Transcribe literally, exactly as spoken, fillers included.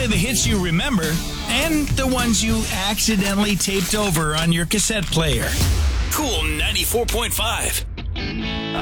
play the hits you remember and the ones you accidentally taped over on your cassette player. Cool ninety-four point five.